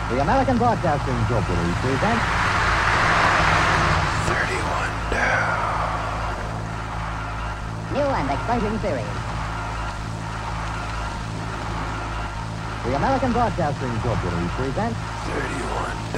The American Broadcasting Company presents 31 down. new and exciting series. The American Broadcasting Company presents 31